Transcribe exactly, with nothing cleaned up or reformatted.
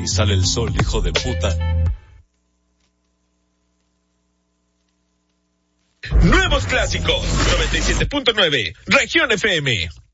y sale el sol, hijo de puta. Nuevos clásicos, noventa y siete punto nueve, Región F M.